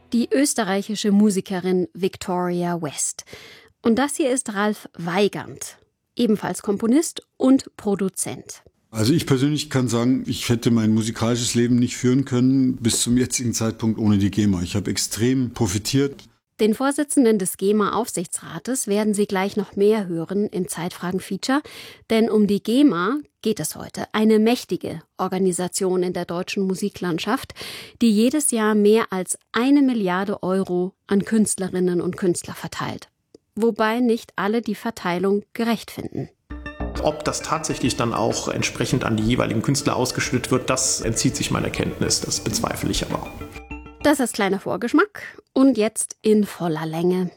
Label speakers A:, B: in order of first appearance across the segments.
A: Die österreichische Musikerin Victoria West. Und das hier ist Ralf Weigand, ebenfalls Komponist und Produzent.
B: Also ich persönlich kann sagen, ich hätte mein musikalisches Leben nicht führen können bis zum jetzigen Zeitpunkt ohne die GEMA. Ich habe extrem profitiert.
A: Den Vorsitzenden des GEMA-Aufsichtsrates werden Sie gleich noch mehr hören im Zeitfragen-Feature. Denn um die GEMA geht es heute. Eine mächtige Organisation in der deutschen Musiklandschaft, die jedes Jahr mehr als 1 Milliarde Euro an Künstlerinnen und Künstler verteilt. Wobei nicht alle die Verteilung gerecht finden.
C: Ob das tatsächlich dann auch entsprechend an die jeweiligen Künstler ausgeschüttet wird, das entzieht sich meiner Kenntnis. Das bezweifle ich aber.
A: Das ist kleiner Vorgeschmack und jetzt in voller Länge.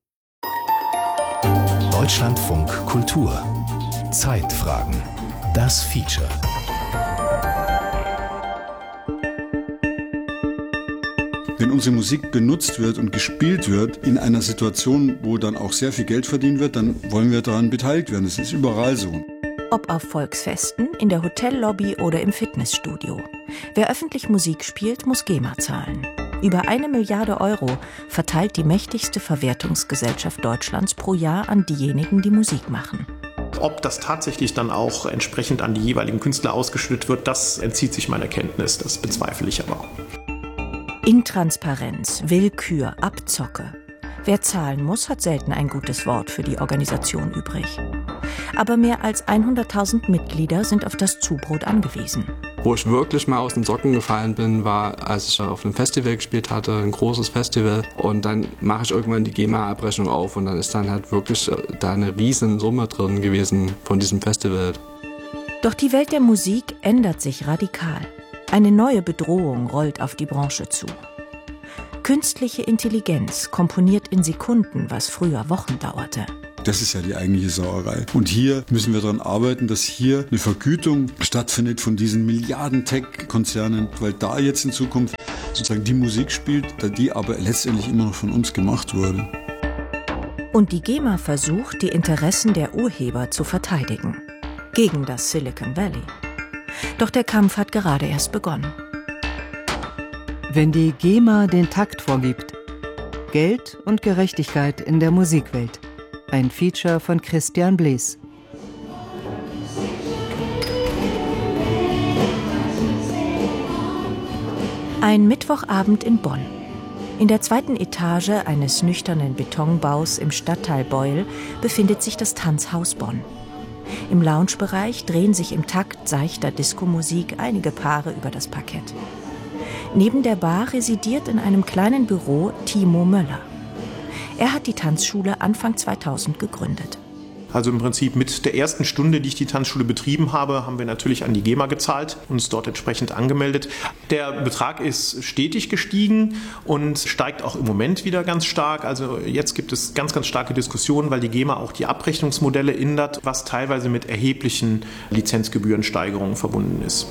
D: Deutschlandfunk Kultur. Zeitfragen. Das Feature.
B: Wenn unsere Musik benutzt wird und gespielt wird in einer Situation, wo dann auch sehr viel Geld verdient wird, dann wollen wir daran beteiligt werden. Das ist überall so.
E: Ob auf Volksfesten, in der Hotellobby oder im Fitnessstudio. Wer öffentlich Musik spielt, muss GEMA zahlen. Über 1 Milliarde Euro verteilt die mächtigste Verwertungsgesellschaft Deutschlands pro Jahr an diejenigen, die Musik machen.
C: Ob das tatsächlich dann auch entsprechend an die jeweiligen Künstler ausgeschüttet wird, das entzieht sich meiner Kenntnis. Das bezweifle ich aber.
E: Intransparenz, Willkür, Abzocke. Wer zahlen muss, hat selten ein gutes Wort für die Organisation übrig. Aber mehr als 100.000 Mitglieder sind auf das Zubrot angewiesen.
F: Wo ich wirklich mal aus den Socken gefallen bin, war, als ich auf einem Festival gespielt hatte, ein großes Festival. Und dann mache ich irgendwann die GEMA-Abrechnung auf und dann ist dann halt wirklich da eine riesen Summe drin gewesen von diesem Festival.
E: Doch die Welt der Musik ändert sich radikal. Eine neue Bedrohung rollt auf die Branche zu. Künstliche Intelligenz komponiert in Sekunden, was früher Wochen dauerte.
B: Das ist ja die eigentliche Sauerei. Und hier müssen wir daran arbeiten, dass hier eine Vergütung stattfindet von diesen Milliarden Tech-Konzernen, weil da jetzt in Zukunft sozusagen die Musik spielt, die aber letztendlich immer noch von uns gemacht wurde.
E: Und die GEMA versucht, die Interessen der Urheber zu verteidigen. Gegen das Silicon Valley. Doch der Kampf hat gerade erst begonnen.
G: Wenn die GEMA den Takt vorgibt. Geld und Gerechtigkeit in der Musikwelt. Ein Feature von Christian Blees.
E: Ein Mittwochabend in Bonn. In der 2. Etage eines nüchternen Betonbaus im Stadtteil Beuel befindet sich das Tanzhaus Bonn. Im Loungebereich drehen sich im Takt seichter Diskomusik einige Paare über das Parkett. Neben der Bar residiert in einem kleinen Büro Timo Möller. Er hat die Tanzschule Anfang 2000 gegründet.
C: Also im Prinzip mit der ersten Stunde, die ich die Tanzschule betrieben habe, haben wir natürlich an die GEMA gezahlt, uns dort entsprechend angemeldet. Der Betrag ist stetig gestiegen und steigt auch im Moment wieder ganz stark. Also jetzt gibt es ganz, ganz starke Diskussionen, weil die GEMA auch die Abrechnungsmodelle ändert, was teilweise mit erheblichen Lizenzgebührensteigerungen verbunden ist.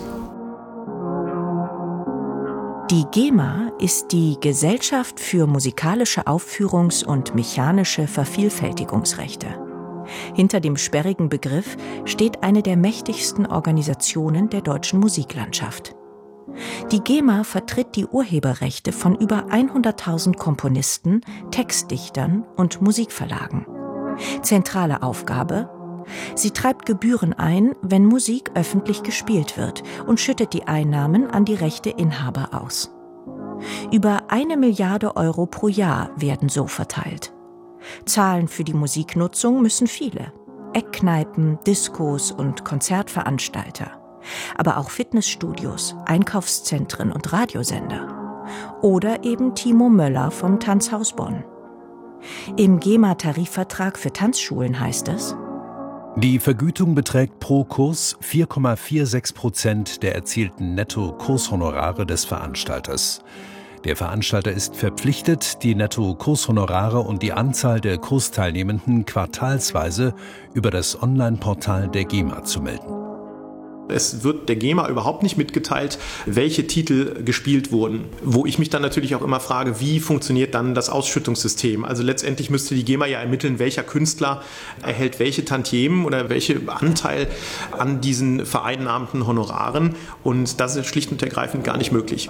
E: Die GEMA ist die Gesellschaft für musikalische Aufführungs- und mechanische Vervielfältigungsrechte. Hinter dem sperrigen Begriff steht eine der mächtigsten Organisationen der deutschen Musiklandschaft. Die GEMA vertritt die Urheberrechte von über 100.000 Komponisten, Textdichtern und Musikverlagen. Zentrale Aufgabe: Sie treibt Gebühren ein, wenn Musik öffentlich gespielt wird und schüttet die Einnahmen an die Rechteinhaber aus. Über 1 Milliarde Euro pro Jahr werden so verteilt. Zahlen für die Musiknutzung müssen viele. Eckkneipen, Diskos und Konzertveranstalter. Aber auch Fitnessstudios, Einkaufszentren und Radiosender. Oder eben Timo Möller vom Tanzhaus Bonn. Im GEMA-Tarifvertrag für Tanzschulen heißt es:
D: Die Vergütung beträgt pro Kurs 4,46% der erzielten Netto-Kurshonorare des Veranstalters. Der Veranstalter ist verpflichtet, die Netto-Kurshonorare und die Anzahl der Kursteilnehmenden quartalsweise über das Online-Portal der GEMA zu melden.
C: Es wird der GEMA überhaupt nicht mitgeteilt, welche Titel gespielt wurden. Wo ich mich dann natürlich auch immer frage, wie funktioniert dann das Ausschüttungssystem? Also letztendlich müsste die GEMA ja ermitteln, welcher Künstler erhält welche Tantiemen oder welchen Anteil an diesen vereinnahmten Honoraren. Und das ist schlicht und ergreifend gar nicht möglich.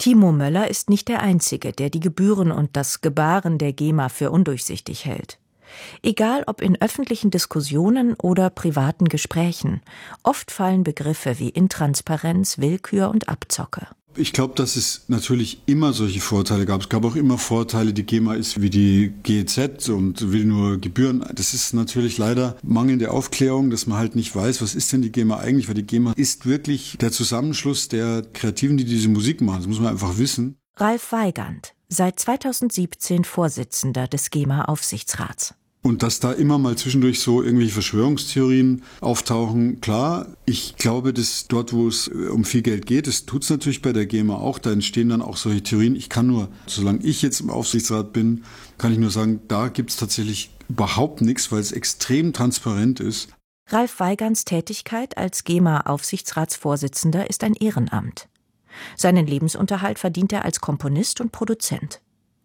E: Timo Möller ist nicht der Einzige, der die Gebühren und das Gebaren der GEMA für undurchsichtig hält. Egal ob in öffentlichen Diskussionen oder privaten Gesprächen, oft fallen Begriffe wie Intransparenz, Willkür und Abzocke.
B: Ich glaube, dass es natürlich immer solche Vorteile gab. Es gab auch immer Vorteile. Die GEMA ist wie die GEZ und will nur Gebühren. Das ist natürlich leider mangelnde Aufklärung, dass man halt nicht weiß, was ist denn die GEMA eigentlich, weil die GEMA ist wirklich der Zusammenschluss der Kreativen, die diese Musik machen. Das muss man einfach wissen.
E: Ralf Weigand, seit 2017 Vorsitzender des GEMA-Aufsichtsrats.
B: Und dass da immer mal zwischendurch so irgendwelche Verschwörungstheorien auftauchen, klar. Ich glaube, dass dort, wo es um viel Geld geht, das tut es natürlich bei der GEMA auch, da entstehen dann auch solche Theorien. Ich kann nur, solange ich jetzt im Aufsichtsrat bin, kann ich nur sagen, da gibt es tatsächlich überhaupt nichts, weil es extrem transparent ist.
E: Ralf Weigands Tätigkeit als GEMA-Aufsichtsratsvorsitzender ist ein Ehrenamt. Seinen Lebensunterhalt verdient er als Komponist und Produzent.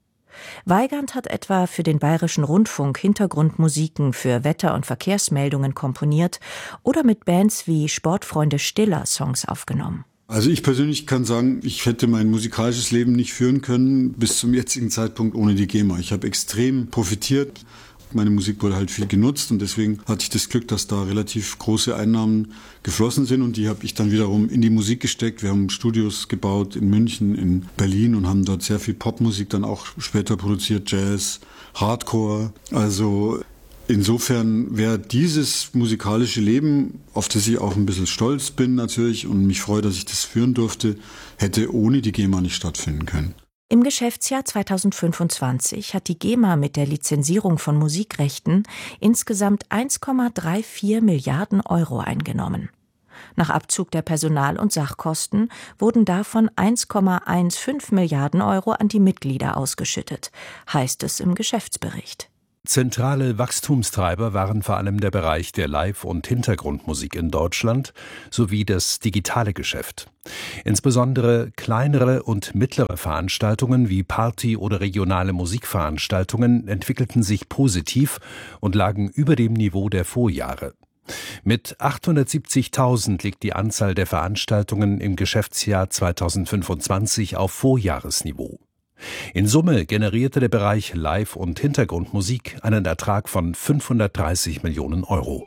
E: Weigand hat etwa für den Bayerischen Rundfunk Hintergrundmusiken für Wetter- und Verkehrsmeldungen komponiert oder mit Bands wie Sportfreunde Stiller Songs aufgenommen.
B: Also ich persönlich kann sagen, ich hätte mein musikalisches Leben nicht führen können bis zum jetzigen Zeitpunkt ohne die GEMA. Ich habe extrem profitiert. Meine Musik wurde halt viel genutzt und deswegen hatte ich das Glück, dass da relativ große Einnahmen geflossen sind und die habe ich dann wiederum in die Musik gesteckt. Wir haben Studios gebaut in München, in Berlin und haben dort sehr viel Popmusik dann auch später produziert, Jazz, Hardcore. Also insofern wäre dieses musikalische Leben, auf das ich auch ein bisschen stolz bin natürlich und mich freue, dass ich das führen durfte, hätte ohne die GEMA nicht stattfinden können.
E: Im Geschäftsjahr 2025 hat die GEMA mit der Lizenzierung von Musikrechten insgesamt 1,34 Milliarden Euro eingenommen. Nach Abzug der Personal- und Sachkosten wurden davon 1,15 Milliarden Euro an die Mitglieder ausgeschüttet, heißt es im Geschäftsbericht.
D: Zentrale Wachstumstreiber waren vor allem der Bereich der Live- und Hintergrundmusik in Deutschland sowie das digitale Geschäft. Insbesondere kleinere und mittlere Veranstaltungen wie Party- oder regionale Musikveranstaltungen entwickelten sich positiv und lagen über dem Niveau der Vorjahre. Mit 870.000 liegt die Anzahl der Veranstaltungen im Geschäftsjahr 2025 auf Vorjahresniveau. In Summe generierte der Bereich Live- und Hintergrundmusik einen Ertrag von 530 Millionen Euro.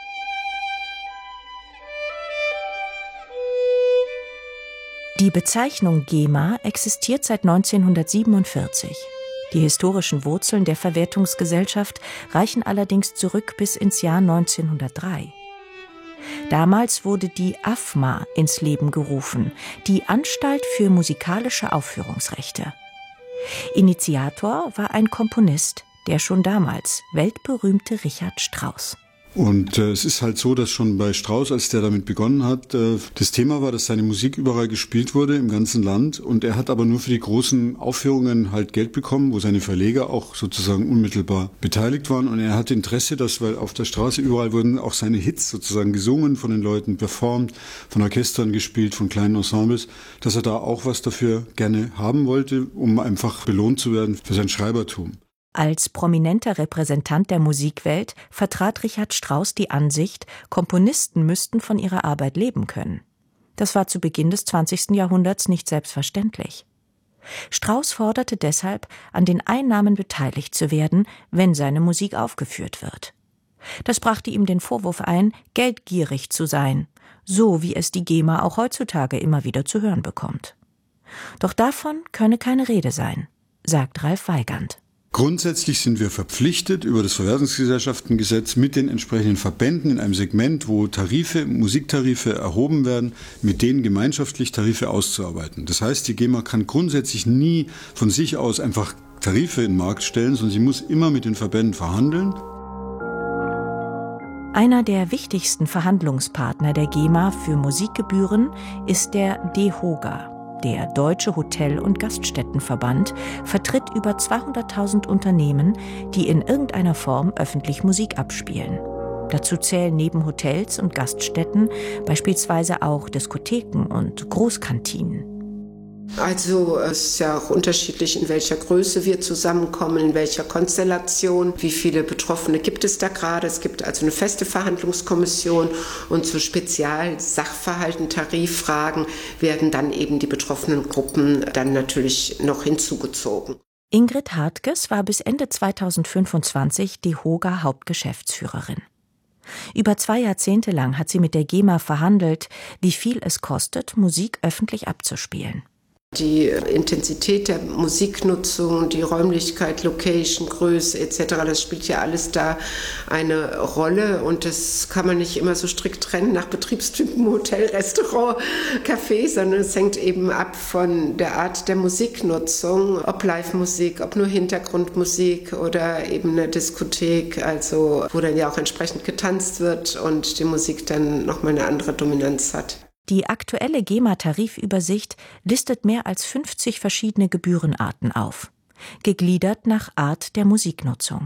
E: Die Bezeichnung GEMA existiert seit 1947. Die historischen Wurzeln der Verwertungsgesellschaft reichen allerdings zurück bis ins Jahr 1903. Damals wurde die AFMA ins Leben gerufen, die Anstalt für musikalische Aufführungsrechte. Initiator war ein Komponist, der schon damals weltberühmte Richard Strauss.
B: Und es ist halt so, dass schon bei Strauss, als der damit begonnen hat, das Thema war, dass seine Musik überall gespielt wurde im ganzen Land. Und er hat aber nur für die großen Aufführungen halt Geld bekommen, wo seine Verleger auch sozusagen unmittelbar beteiligt waren. Und er hatte Interesse, dass, weil auf der Straße überall wurden auch seine Hits sozusagen gesungen von den Leuten, performt, von Orchestern gespielt, von kleinen Ensembles, dass er da auch was dafür gerne haben wollte, um einfach belohnt zu werden für sein Schreibertum.
E: Als prominenter Repräsentant der Musikwelt vertrat Richard Strauss die Ansicht, Komponisten müssten von ihrer Arbeit leben können. Das war zu Beginn des 20. Jahrhunderts nicht selbstverständlich. Strauss forderte deshalb, an den Einnahmen beteiligt zu werden, wenn seine Musik aufgeführt wird. Das brachte ihm den Vorwurf ein, geldgierig zu sein, so wie es die GEMA auch heutzutage immer wieder zu hören bekommt. Doch davon könne keine Rede sein, sagt Ralf Weigand.
B: Grundsätzlich sind wir verpflichtet, über das Verwertungsgesellschaftengesetz mit den entsprechenden Verbänden in einem Segment, wo Tarife, Musiktarife erhoben werden, mit denen gemeinschaftlich Tarife auszuarbeiten. Das heißt, die GEMA kann grundsätzlich nie von sich aus einfach Tarife in den Markt stellen, sondern sie muss immer mit den Verbänden verhandeln.
E: Einer der wichtigsten Verhandlungspartner der GEMA für Musikgebühren ist der DEHOGA. Der Deutsche Hotel- und Gaststättenverband vertritt über 200.000 Unternehmen, die in irgendeiner Form öffentlich Musik abspielen. Dazu zählen neben Hotels und Gaststätten beispielsweise auch Diskotheken und Großkantinen.
H: Also es ist ja auch unterschiedlich, in welcher Größe wir zusammenkommen, in welcher Konstellation, wie viele Betroffene gibt es da gerade. Es gibt also eine feste Verhandlungskommission und zu Spezialsachverhalten, Tariffragen werden dann eben die betroffenen Gruppen dann natürlich noch hinzugezogen.
E: Ingrid Hartges war bis Ende 2025 die HOGA Hauptgeschäftsführerin. Über 2 Jahrzehnte lang hat sie mit der GEMA verhandelt, wie viel es kostet, Musik öffentlich abzuspielen.
H: Die Intensität der Musiknutzung, die Räumlichkeit, Location, Größe etc., das spielt ja alles da eine Rolle und das kann man nicht immer so strikt trennen nach Betriebstypen, Hotel, Restaurant, Café, sondern es hängt eben ab von der Art der Musiknutzung, ob Live-Musik, ob nur Hintergrundmusik oder eben eine Diskothek, also wo dann ja auch entsprechend getanzt wird und die Musik dann nochmal eine andere Dominanz hat.
E: Die aktuelle GEMA-Tarifübersicht listet mehr als 50 verschiedene Gebührenarten auf, gegliedert nach Art der Musiknutzung.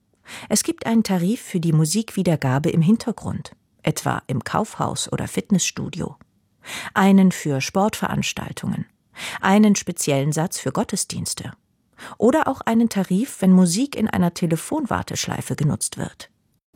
E: Es gibt einen Tarif für die Musikwiedergabe im Hintergrund, etwa im Kaufhaus oder Fitnessstudio, einen für Sportveranstaltungen, einen speziellen Satz für Gottesdienste oder auch einen Tarif, wenn Musik in einer Telefonwarteschleife genutzt wird.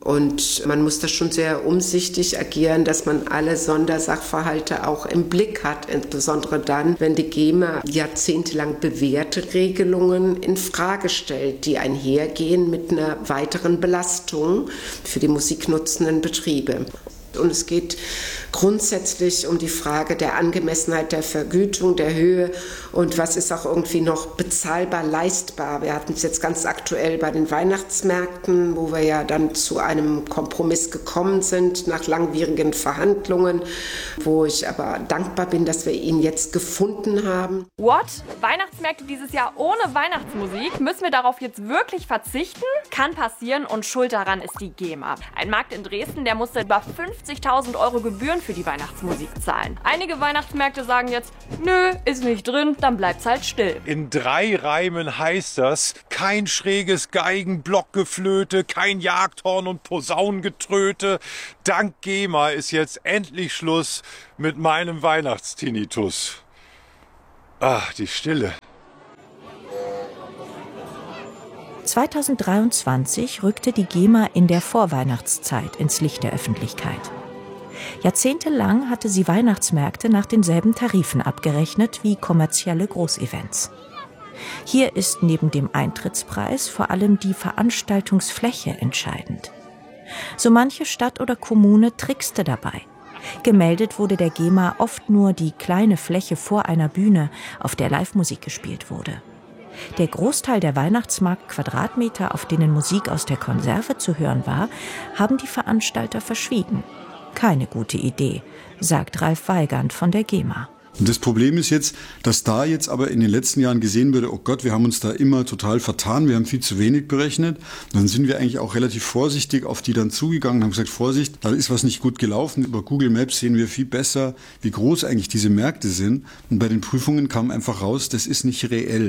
H: Und man muss da schon sehr umsichtig agieren, dass man alle Sondersachverhalte auch im Blick hat, insbesondere dann, wenn die GEMA jahrzehntelang bewährte Regelungen in Frage stellt, die einhergehen mit einer weiteren Belastung für die musiknutzenden Betriebe. Und es geht grundsätzlich um die Frage der Angemessenheit der Vergütung, der Höhe und was ist auch irgendwie noch bezahlbar, leistbar. Wir hatten es jetzt ganz aktuell bei den Weihnachtsmärkten, wo wir ja dann zu einem Kompromiss gekommen sind nach langwierigen Verhandlungen, wo ich aber dankbar bin, dass wir ihn jetzt gefunden haben.
I: What? Weihnachtsmärkte dieses Jahr ohne Weihnachtsmusik? Müssen wir darauf jetzt wirklich verzichten? Kann passieren und schuld daran ist die GEMA. Ein Markt in Dresden, der musste über 50.000 € Gebühren für die Weihnachtsmusik zahlen. Einige Weihnachtsmärkte sagen jetzt, nö, ist nicht drin, dann bleibt's halt still.
J: In 3 Reimen heißt das, kein schräges Geigen-Blockgeflöte, kein Jagdhorn und Posaunengetröte. Dank GEMA ist jetzt endlich Schluss mit meinem Weihnachtstinnitus. Ach, die Stille.
E: 2023 rückte die GEMA in der Vorweihnachtszeit ins Licht der Öffentlichkeit. Jahrzehntelang hatte sie Weihnachtsmärkte nach denselben Tarifen abgerechnet wie kommerzielle Großevents. Hier ist neben dem Eintrittspreis vor allem die Veranstaltungsfläche entscheidend. So manche Stadt oder Kommune trickste dabei. Gemeldet wurde der GEMA oft nur die kleine Fläche vor einer Bühne, auf der Live-Musik gespielt wurde. Der Großteil der Weihnachtsmarkt-Quadratmeter, auf denen Musik aus der Konserve zu hören war, haben die Veranstalter verschwiegen. Keine gute Idee, sagt Ralf Weigand von der GEMA.
B: Und das Problem ist jetzt, dass da jetzt aber in den letzten Jahren gesehen wurde, oh Gott, wir haben uns da immer total vertan, wir haben viel zu wenig berechnet. Und dann sind wir eigentlich auch relativ vorsichtig auf die dann zugegangen und haben gesagt, Vorsicht, da ist was nicht gut gelaufen. Über Google Maps sehen wir viel besser, wie groß eigentlich diese Märkte sind. Und bei den Prüfungen kam einfach raus, das ist nicht reell.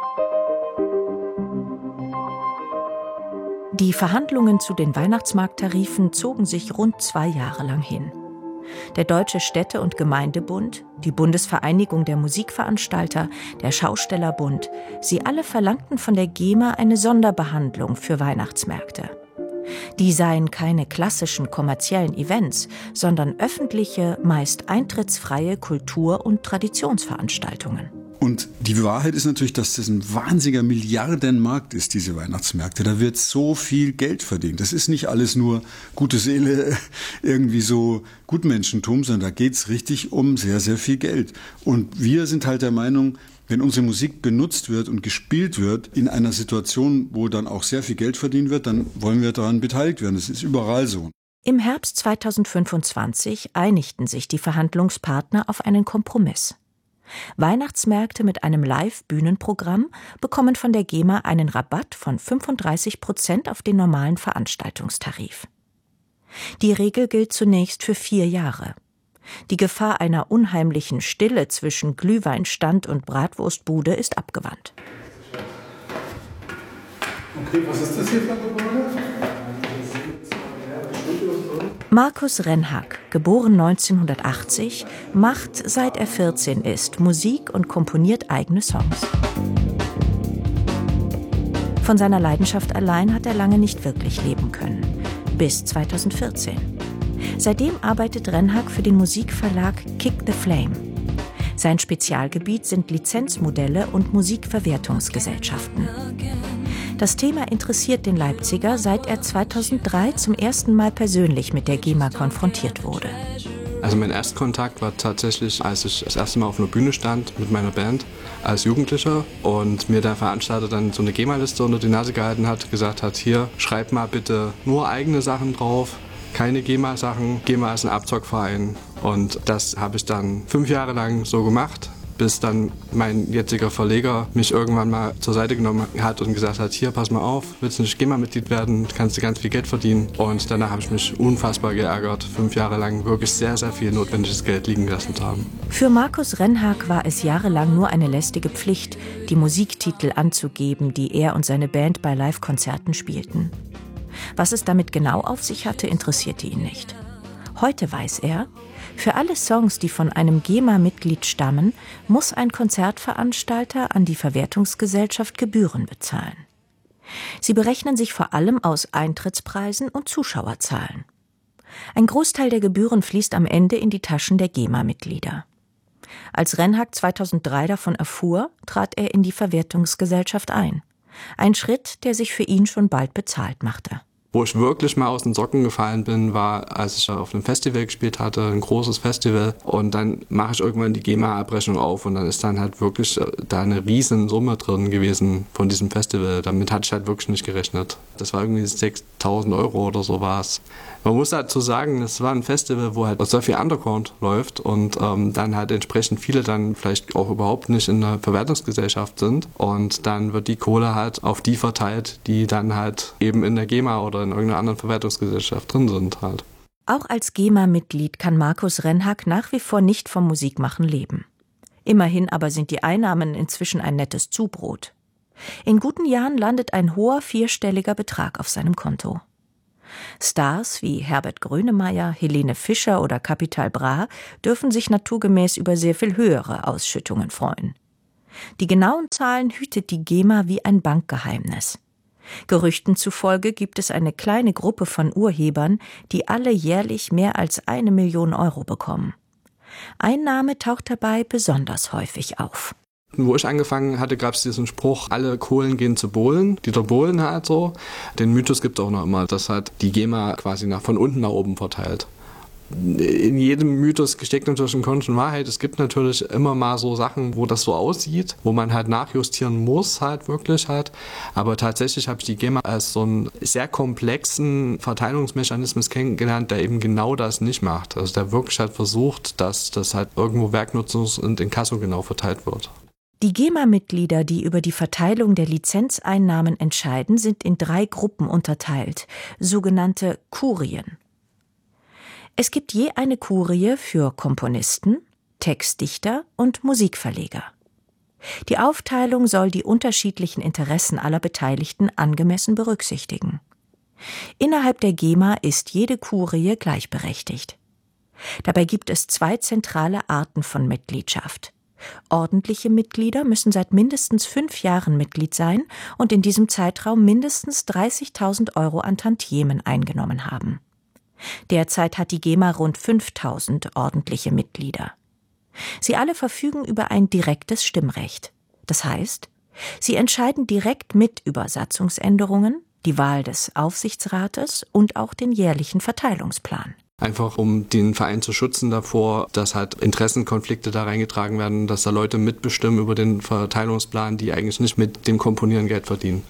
E: Die Verhandlungen zu den Weihnachtsmarkttarifen zogen sich rund 2 Jahre lang hin. Der Deutsche Städte- und Gemeindebund, die Bundesvereinigung der Musikveranstalter, der Schaustellerbund, sie alle verlangten von der GEMA eine Sonderbehandlung für Weihnachtsmärkte. Die seien keine klassischen kommerziellen Events, sondern öffentliche, meist eintrittsfreie Kultur- und Traditionsveranstaltungen.
B: Und die Wahrheit ist natürlich, dass das ein wahnsinniger Milliardenmarkt ist, diese Weihnachtsmärkte. Da wird so viel Geld verdient. Das ist nicht alles nur gute Seele, irgendwie so Gutmenschentum, sondern da geht's richtig um sehr, sehr viel Geld. Und wir sind halt der Meinung, wenn unsere Musik benutzt wird und gespielt wird in einer Situation, wo dann auch sehr viel Geld verdient wird, dann wollen wir daran beteiligt werden. Das ist überall so.
E: Im Herbst 2025 einigten sich die Verhandlungspartner auf einen Kompromiss. Weihnachtsmärkte mit einem Live-Bühnenprogramm bekommen von der GEMA einen Rabatt von 35% auf den normalen Veranstaltungstarif. Die Regel gilt zunächst für 4 Jahre. Die Gefahr einer unheimlichen Stille zwischen Glühweinstand und Bratwurstbude ist abgewandt.
K: Okay, was ist das hier für ein Gebäude?
E: Markus Rennhack, geboren 1980, macht, seit er 14 ist, Musik und komponiert eigene Songs. Von seiner Leidenschaft allein hat er lange nicht wirklich leben können. Bis 2014. Seitdem arbeitet Rennhack für den Musikverlag Kick the Flame. Sein Spezialgebiet sind Lizenzmodelle und Musikverwertungsgesellschaften. Das Thema interessiert den Leipziger, seit er 2003 zum ersten Mal persönlich mit der GEMA konfrontiert wurde.
F: Also mein Erstkontakt war tatsächlich, als ich das erste Mal auf einer Bühne stand mit meiner Band als Jugendlicher und mir der Veranstalter dann so eine GEMA-Liste unter die Nase gehalten hat, gesagt hat, hier, schreib mal bitte nur eigene Sachen drauf, keine GEMA-Sachen. GEMA ist ein Abzockverein und das habe ich dann 5 Jahre lang so gemacht, bis dann mein jetziger Verleger mich irgendwann mal zur Seite genommen hat und gesagt hat, hier, pass mal auf, willst du nicht GEMA-Mitglied werden, kannst du ganz viel Geld verdienen. Und danach habe ich mich unfassbar geärgert, 5 Jahre lang wirklich sehr, sehr viel notwendiges Geld liegen lassen zu haben.
E: Für Markus Rennhack war es jahrelang nur eine lästige Pflicht, die Musiktitel anzugeben, die er und seine Band bei Live-Konzerten spielten. Was es damit genau auf sich hatte, interessierte ihn nicht. Heute weiß er, für alle Songs, die von einem GEMA-Mitglied stammen, muss ein Konzertveranstalter an die Verwertungsgesellschaft Gebühren bezahlen. Sie berechnen sich vor allem aus Eintrittspreisen und Zuschauerzahlen. Ein Großteil der Gebühren fließt am Ende in die Taschen der GEMA-Mitglieder. Als Rennhack 2003 davon erfuhr, trat er in die Verwertungsgesellschaft ein. Ein Schritt, der sich für ihn schon bald bezahlt machte.
F: Wo ich wirklich mal aus den Socken gefallen bin, war, als ich auf einem Festival gespielt hatte, ein großes Festival. Und dann mache ich irgendwann die GEMA-Abrechnung auf und dann ist dann halt wirklich da eine riesen Summe drin gewesen von diesem Festival. Damit hatte ich halt wirklich nicht gerechnet. Das war irgendwie 6.000 Euro oder so war es. Man muss dazu sagen, es war ein Festival, wo halt sehr viel Underground läuft und dann halt entsprechend viele dann vielleicht auch überhaupt nicht in der Verwertungsgesellschaft sind. Und dann wird die Kohle halt auf die verteilt, die dann halt eben in der GEMA oder in irgendeiner anderen Verwertungsgesellschaft drin sind halt.
E: Auch als GEMA-Mitglied kann Markus Rennhack nach wie vor nicht vom Musikmachen leben. Immerhin aber sind die Einnahmen inzwischen ein nettes Zubrot. In guten Jahren landet ein hoher 4-stelliger Betrag auf seinem Konto. Stars wie Herbert Grönemeyer, Helene Fischer oder Capital Bra dürfen sich naturgemäß über sehr viel höhere Ausschüttungen freuen. Die genauen Zahlen hütet die GEMA wie ein Bankgeheimnis. Gerüchten zufolge gibt es eine kleine Gruppe von Urhebern, die alle jährlich mehr als 1 Million Euro bekommen. Ein Name taucht dabei besonders häufig auf.
F: Wo ich angefangen hatte, gab es diesen Spruch, alle Kohlen gehen zu Bohlen. Dieter Bohlen halt so. Den Mythos gibt es auch noch immer, dass halt die GEMA quasi von unten nach oben verteilt. In jedem Mythos steckt natürlich ein Kornchen Wahrheit. Es gibt natürlich immer mal so Sachen, wo das so aussieht, wo man halt nachjustieren muss, halt wirklich halt. Aber tatsächlich habe ich die GEMA als so einen sehr komplexen Verteilungsmechanismus kennengelernt, der eben genau das nicht macht. Also der wirklich halt versucht, dass das halt irgendwo Werknutzungs- und Inkasso genau verteilt wird.
E: Die GEMA-Mitglieder, die über die Verteilung der Lizenzeinnahmen entscheiden, sind in 3 Gruppen unterteilt, sogenannte Kurien. Es gibt je eine Kurie für Komponisten, Textdichter und Musikverleger. Die Aufteilung soll die unterschiedlichen Interessen aller Beteiligten angemessen berücksichtigen. Innerhalb der GEMA ist jede Kurie gleichberechtigt. Dabei gibt es 2 zentrale Arten von Mitgliedschaft. Ordentliche Mitglieder müssen seit mindestens 5 Jahren Mitglied sein und in diesem Zeitraum mindestens 30.000 Euro an Tantiemen eingenommen haben. Derzeit hat die GEMA rund 5.000 ordentliche Mitglieder. Sie alle verfügen über ein direktes Stimmrecht. Das heißt, sie entscheiden direkt mit über Satzungsänderungen, die Wahl des Aufsichtsrates und auch den jährlichen Verteilungsplan.
F: Einfach um den Verein zu schützen davor, dass halt Interessenkonflikte da reingetragen werden, dass da Leute mitbestimmen über den Verteilungsplan, die eigentlich nicht mit dem Komponieren Geld verdienen.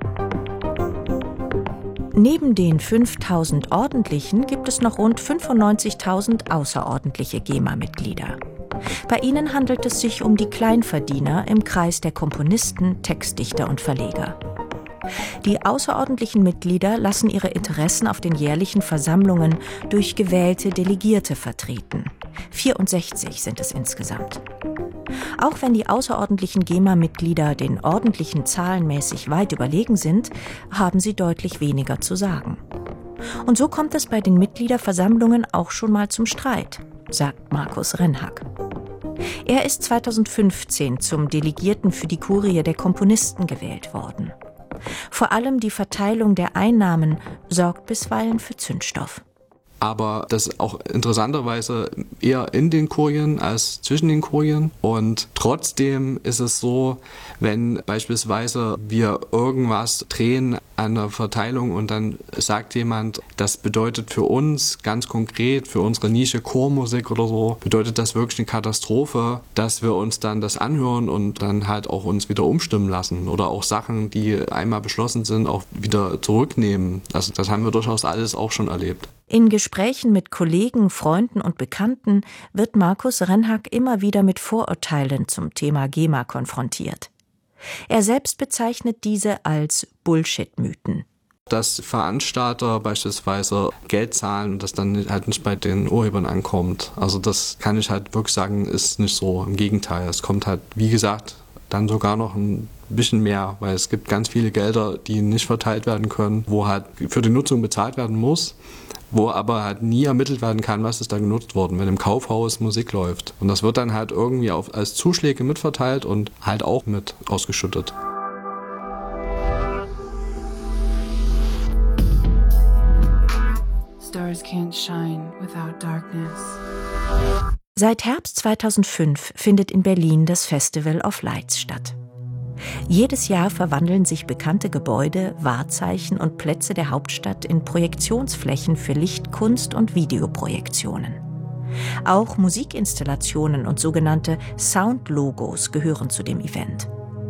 E: Neben den 5.000 ordentlichen gibt es noch rund 95.000 außerordentliche GEMA-Mitglieder. Bei ihnen handelt es sich um die Kleinverdiener im Kreis der Komponisten, Textdichter und Verleger. Die außerordentlichen Mitglieder lassen ihre Interessen auf den jährlichen Versammlungen durch gewählte Delegierte vertreten. 64 sind es insgesamt. Auch wenn die außerordentlichen GEMA-Mitglieder den ordentlichen zahlenmäßig weit überlegen sind, haben sie deutlich weniger zu sagen. Und so kommt es bei den Mitgliederversammlungen auch schon mal zum Streit, sagt Markus Rennhack. Er ist 2015 zum Delegierten für die Kurie der Komponisten gewählt worden. Vor allem die Verteilung der Einnahmen sorgt bisweilen für Zündstoff.
F: Aber das ist auch interessanterweise eher in den Kurien als zwischen den Kurien. Und trotzdem ist es so, wenn beispielsweise wir irgendwas drehen an der Verteilung und dann sagt jemand, das bedeutet für uns ganz konkret, für unsere Nische Chormusik oder so, bedeutet das wirklich eine Katastrophe, dass wir uns dann das anhören und dann halt auch uns wieder umstimmen lassen oder auch Sachen, die einmal beschlossen sind, auch wieder zurücknehmen. Also das haben wir durchaus alles auch schon erlebt.
E: In Gesprächen mit Kollegen, Freunden und Bekannten wird Markus Rennhack immer wieder mit Vorurteilen zum Thema GEMA konfrontiert. Er selbst bezeichnet diese als Bullshit-Mythen.
F: Dass Veranstalter beispielsweise Geld zahlen und das dann halt nicht bei den Urhebern ankommt. Also das kann ich halt wirklich sagen, ist nicht so. Im Gegenteil, es kommt halt, wie gesagt, dann sogar noch ein bisschen mehr, weil es gibt ganz viele Gelder, die nicht verteilt werden können, wo halt für die Nutzung bezahlt werden muss, wo aber halt nie ermittelt werden kann, was ist da genutzt worden, wenn im Kaufhaus Musik läuft. Und das wird dann halt irgendwie als Zuschläge mitverteilt und halt auch mit ausgeschüttet.
K: Stars can't shine without darkness.
E: Seit Herbst 2005 findet in Berlin das Festival of Lights statt. Jedes Jahr verwandeln sich bekannte Gebäude, Wahrzeichen und Plätze der Hauptstadt in Projektionsflächen für Lichtkunst und Videoprojektionen. Auch Musikinstallationen und sogenannte Soundlogos gehören zu dem Event.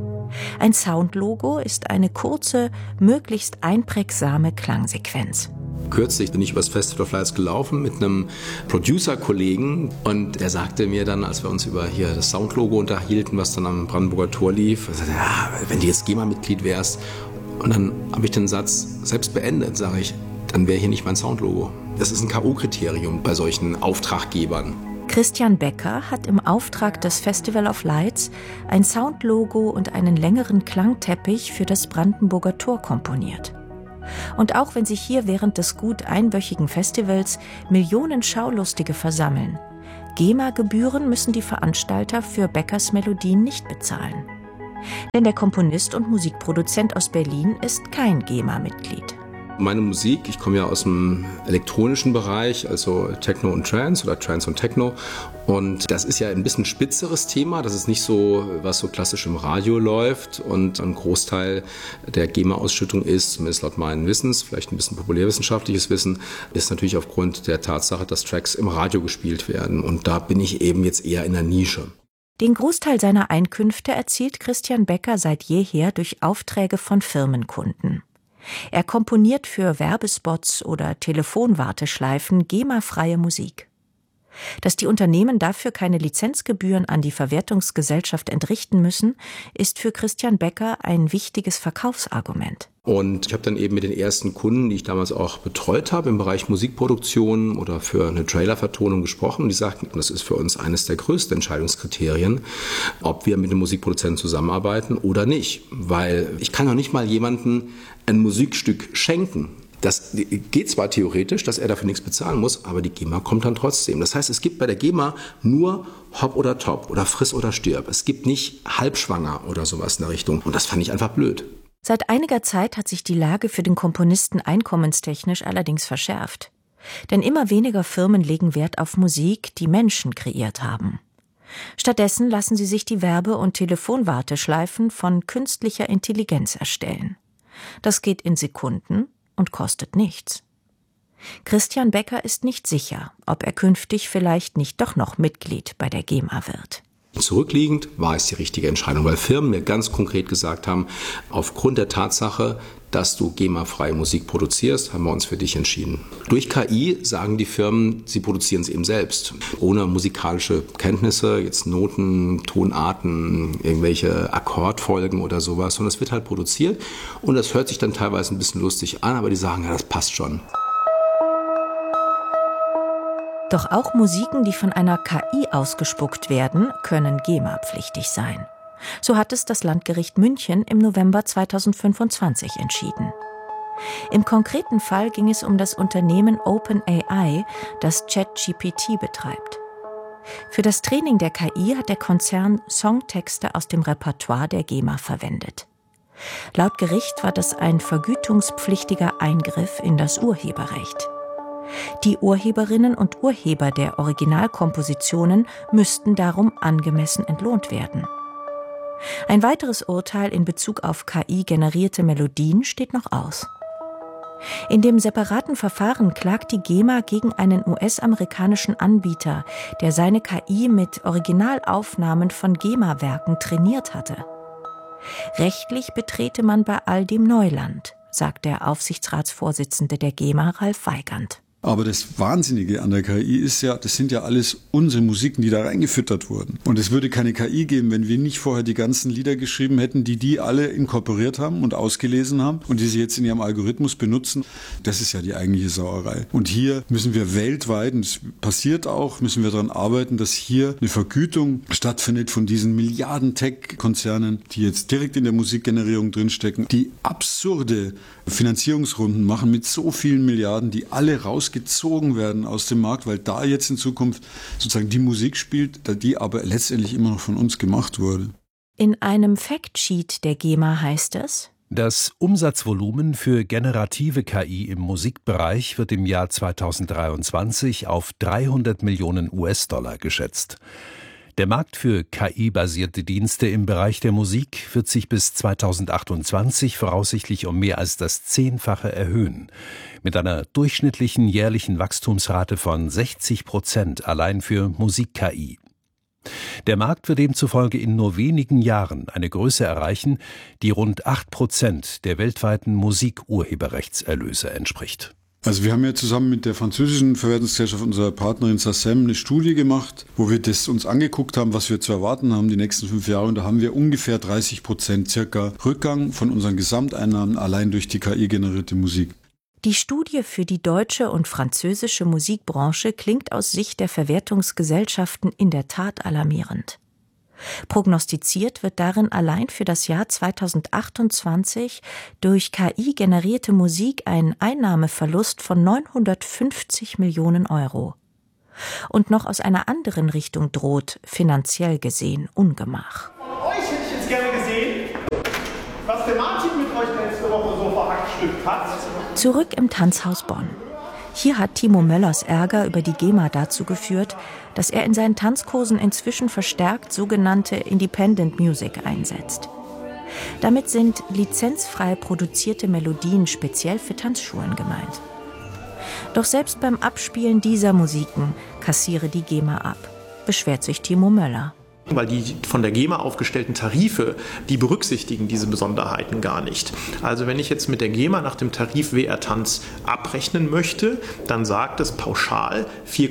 E: Ein Soundlogo ist eine kurze, möglichst einprägsame Klangsequenz.
L: Kürzlich bin ich übers Festival of Lights gelaufen mit einem Producer-Kollegen und der sagte mir dann, als wir uns über hier das Soundlogo unterhielten, was dann am Brandenburger Tor lief, er sagte, ja, wenn du jetzt GEMA-Mitglied wärst. Und dann habe ich den Satz selbst beendet, sage ich, dann wäre hier nicht mein Soundlogo. Das ist ein K.O.-Kriterium bei solchen Auftraggebern.
E: Christian Becker hat im Auftrag des Festival of Lights ein Soundlogo und einen längeren Klangteppich für das Brandenburger Tor komponiert. Und auch wenn sich hier während des gut einwöchigen Festivals Millionen Schaulustige versammeln, GEMA-Gebühren müssen die Veranstalter für Beckers Melodien nicht bezahlen. Denn der Komponist und Musikproduzent aus Berlin ist kein GEMA-Mitglied.
L: Meine Musik, ich komme ja aus dem elektronischen Bereich, also Techno und Trance oder Trance und Techno. Und das ist ja ein bisschen spitzeres Thema. Das ist nicht so, was so klassisch im Radio läuft. Und ein Großteil der GEMA-Ausschüttung ist, zumindest laut meinen Wissens, vielleicht ein bisschen populärwissenschaftliches Wissen, ist natürlich aufgrund der Tatsache, dass Tracks im Radio gespielt werden. Und da bin ich eben jetzt eher in der Nische.
E: Den Großteil seiner Einkünfte erzielt Christian Becker seit jeher durch Aufträge von Firmenkunden. Er komponiert für Werbespots oder Telefonwarteschleifen GEMA-freie Musik. Dass die Unternehmen dafür keine Lizenzgebühren an die Verwertungsgesellschaft entrichten müssen, ist für Christian Becker ein wichtiges Verkaufsargument.
L: Und ich habe dann eben mit den ersten Kunden, die ich damals auch betreut habe, im Bereich Musikproduktion oder für eine Trailervertonung gesprochen. Die sagten, das ist für uns eines der größten Entscheidungskriterien, ob wir mit einem Musikproduzenten zusammenarbeiten oder nicht. Weil ich kann doch nicht mal jemandem ein Musikstück schenken. Das geht zwar theoretisch, dass er dafür nichts bezahlen muss, aber die GEMA kommt dann trotzdem. Das heißt, es gibt bei der GEMA nur Hop oder Top oder Friss oder Stirb. Es gibt nicht halbschwanger oder sowas in der Richtung. Und das fand ich einfach blöd.
E: Seit einiger Zeit hat sich die Lage für den Komponisten einkommenstechnisch allerdings verschärft. Denn immer weniger Firmen legen Wert auf Musik, die Menschen kreiert haben. Stattdessen lassen sie sich die Werbe- und Telefonwarteschleifen von künstlicher Intelligenz erstellen. Das geht in Sekunden und kostet nichts. Christian Becker ist nicht sicher, ob er künftig vielleicht nicht doch noch Mitglied bei der GEMA wird.
L: Zurückliegend war es die richtige Entscheidung, weil Firmen mir ganz konkret gesagt haben, aufgrund der Tatsache, dass du GEMA-freie Musik produzierst, haben wir uns für dich entschieden. Durch KI sagen die Firmen, sie produzieren es eben selbst. Ohne musikalische Kenntnisse, jetzt Noten, Tonarten, irgendwelche Akkordfolgen oder sowas, sondern es wird halt produziert und das hört sich dann teilweise ein bisschen lustig an, aber die sagen, ja, das passt schon.
E: Doch auch Musiken, die von einer KI ausgespuckt werden, können GEMA-pflichtig sein. So hat es das Landgericht München im November 2025 entschieden. Im konkreten Fall ging es um das Unternehmen OpenAI, das ChatGPT betreibt. Für das Training der KI hat der Konzern Songtexte aus dem Repertoire der GEMA verwendet. Laut Gericht war das ein vergütungspflichtiger Eingriff in das Urheberrecht. Die Urheberinnen und Urheber der Originalkompositionen müssten darum angemessen entlohnt werden. Ein weiteres Urteil in Bezug auf KI-generierte Melodien steht noch aus. In dem separaten Verfahren klagt die GEMA gegen einen US-amerikanischen Anbieter, der seine KI mit Originalaufnahmen von GEMA-Werken trainiert hatte. Rechtlich betrete man bei all dem Neuland, sagt der Aufsichtsratsvorsitzende der GEMA, Ralf Weigand.
B: Aber das Wahnsinnige an der KI ist ja, das sind ja alles unsere Musiken, die da reingefüttert wurden. Und es würde keine KI geben, wenn wir nicht vorher die ganzen Lieder geschrieben hätten, die alle inkorporiert haben und ausgelesen haben und die sie jetzt in ihrem Algorithmus benutzen. Das ist ja die eigentliche Sauerei. Und hier müssen wir weltweit, und das passiert auch, müssen wir daran arbeiten, dass hier eine Vergütung stattfindet von diesen Milliarden Tech-Konzernen, die jetzt direkt in der Musikgenerierung drinstecken, die absurde Finanzierungsrunden machen mit so vielen Milliarden, die alle rausgezogen werden aus dem Markt, weil da jetzt in Zukunft sozusagen die Musik spielt, die aber letztendlich immer noch von uns gemacht wurde.
E: In einem Factsheet der GEMA heißt es:
D: Das Umsatzvolumen für generative KI im Musikbereich wird im Jahr 2023 auf 300 Millionen US-Dollar geschätzt. Der Markt für KI-basierte Dienste im Bereich der Musik wird sich bis 2028 voraussichtlich um mehr als das 10-fache erhöhen, mit einer durchschnittlichen jährlichen Wachstumsrate von 60% allein für Musik-KI. Der Markt wird demzufolge in nur wenigen Jahren eine Größe erreichen, die rund 8% der weltweiten Musikurheberrechtserlöse entspricht.
B: Also wir haben ja zusammen mit der französischen Verwertungsgesellschaft, unserer Partnerin SACEM, eine Studie gemacht, wo wir das uns angeguckt haben, was wir zu erwarten haben die nächsten 5 Jahre. Und da haben wir ungefähr 30% circa Rückgang von unseren Gesamteinnahmen allein durch die KI-generierte Musik.
E: Die Studie für die deutsche und französische Musikbranche klingt aus Sicht der Verwertungsgesellschaften in der Tat alarmierend. Prognostiziert wird darin allein für das Jahr 2028 durch KI generierte Musik ein Einnahmeverlust von 950 Millionen Euro. Und noch aus einer anderen Richtung droht, finanziell gesehen, Ungemach.
C: Euch hätte ich jetzt gerne gesehen, was der Martin mit euch letzte Woche so verhackstückt hat.
E: Zurück im Tanzhaus Bonn. Hier hat Timo Möllers Ärger über die GEMA dazu geführt, dass er in seinen Tanzkursen inzwischen verstärkt sogenannte Independent Music einsetzt. Damit sind lizenzfrei produzierte Melodien speziell für Tanzschulen gemeint. Doch selbst beim Abspielen dieser Musiken kassiere die GEMA ab, beschwert sich Timo Möller.
C: Weil die von der GEMA aufgestellten Tarife, die berücksichtigen diese Besonderheiten gar nicht. Also wenn ich jetzt mit der GEMA nach dem Tarif WR Tanz abrechnen möchte, dann sagt es pauschal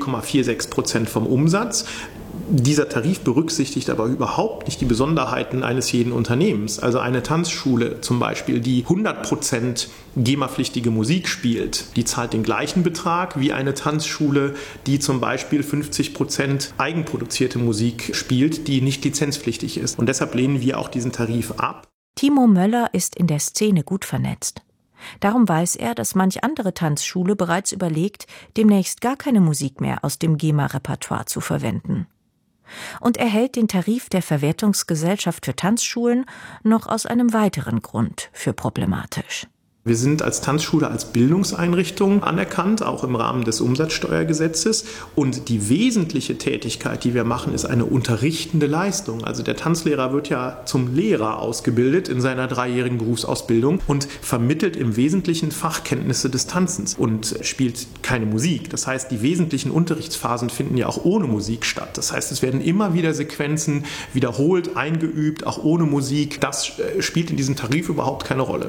C: 4,46% vom Umsatz. Dieser Tarif berücksichtigt aber überhaupt nicht die Besonderheiten eines jeden Unternehmens. Also eine Tanzschule zum Beispiel, die 100% GEMA-pflichtige Musik spielt, die zahlt den gleichen Betrag wie eine Tanzschule, die zum Beispiel 50% eigenproduzierte Musik spielt, die nicht lizenzpflichtig ist. Und deshalb lehnen wir auch diesen Tarif ab.
E: Timo Möller ist in der Szene gut vernetzt. Darum weiß er, dass manch andere Tanzschule bereits überlegt, demnächst gar keine Musik mehr aus dem GEMA-Repertoire zu verwenden. Und er hält den Tarif der Verwertungsgesellschaft für Tanzschulen noch aus einem weiteren Grund für problematisch.
C: Wir sind als Tanzschule als Bildungseinrichtung anerkannt, auch im Rahmen des Umsatzsteuergesetzes. Und die wesentliche Tätigkeit, die wir machen, ist eine unterrichtende Leistung. Also der Tanzlehrer wird ja zum Lehrer ausgebildet in seiner 3-jährigen Berufsausbildung und vermittelt im Wesentlichen Fachkenntnisse des Tanzens und spielt keine Musik. Das heißt, die wesentlichen Unterrichtsphasen finden ja auch ohne Musik statt. Das heißt, es werden immer wieder Sequenzen wiederholt, eingeübt, auch ohne Musik. Das spielt in diesem Tarif überhaupt keine Rolle.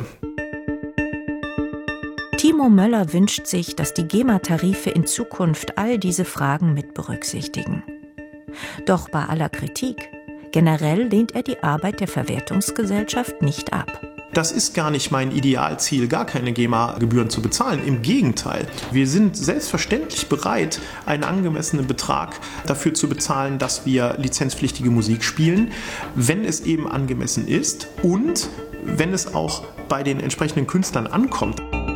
E: Timo Möller wünscht sich, dass die GEMA-Tarife in Zukunft all diese Fragen mit berücksichtigen. Doch bei aller Kritik, generell lehnt er die Arbeit der Verwertungsgesellschaft nicht ab.
C: Das ist gar nicht mein Idealziel, gar keine GEMA-Gebühren zu bezahlen. Im Gegenteil, wir sind selbstverständlich bereit, einen angemessenen Betrag dafür zu bezahlen, dass wir lizenzpflichtige Musik spielen, wenn es eben angemessen ist und wenn es auch bei den entsprechenden Künstlern ankommt.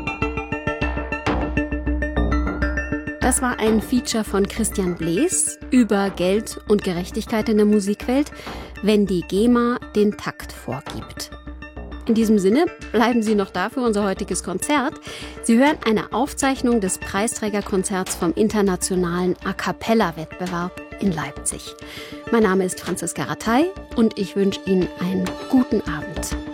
A: Das war ein Feature von Christian Blees über Geld und Gerechtigkeit in der Musikwelt, wenn die GEMA den Takt vorgibt. In diesem Sinne bleiben Sie noch da für unser heutiges Konzert. Sie hören eine Aufzeichnung des Preisträgerkonzerts vom internationalen A-Cappella-Wettbewerb in Leipzig. Mein Name ist Franziska Rattay und ich wünsche Ihnen einen guten Abend.